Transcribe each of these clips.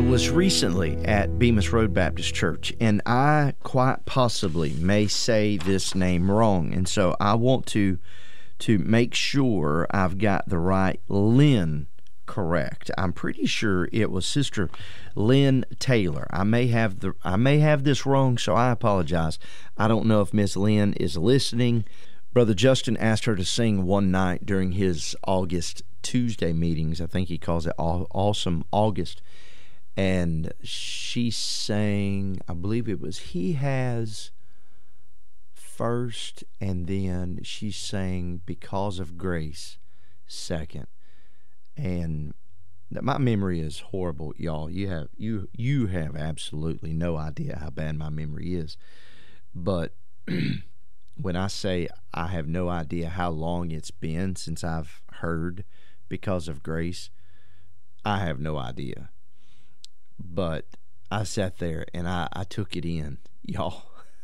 was recently at Bemis Road Baptist Church, and I quite possibly may say this name wrong, and so I want to make sure I've got the right Lynn correct. I'm pretty sure it was Sister Lynn Taylor. I may have this wrong, so I apologize. I don't know if Miss Lynn is listening. Brother Justin asked her to sing one night during his August Tuesday meetings. I think he calls it Awesome August. And she sang, I believe it was He Has first, and then she sang Because of Grace second. And my memory is horrible, y'all. You have absolutely no idea how bad my memory is. But when I say I have no idea how long it's been since I've heard Because of Grace, I have no idea. But I sat there and I took it in, y'all.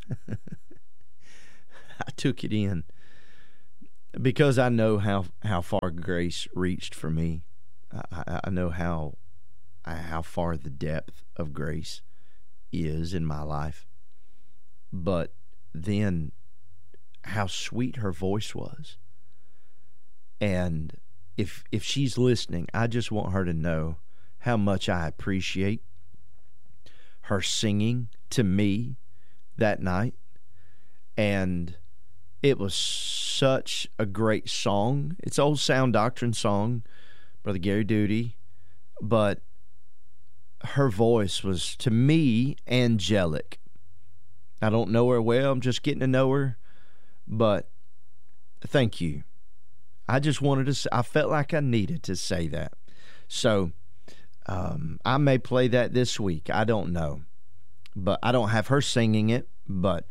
I took it in because I know how far grace reached for me. I know how far the depth of grace is in my life. But then how sweet her voice was. And if she's listening, I just want her to know how much I appreciate her singing to me that night. And it was such a great song. It's Old Sound Doctrine song, Brother Gary Duty, but her voice was, to me, angelic. I don't know her well. I'm just getting to know her. But thank you. I just wanted to say, I felt like I needed to say that. So I may play that this week. I don't know. But I don't have her singing it, but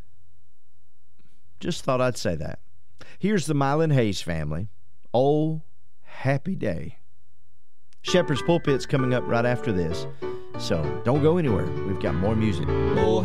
just thought I'd say that. Here's the Mylan Hayes family. Oh, happy day. Shepherd's Pulpit's coming up right after this. So don't go anywhere. We've got more music. Oh,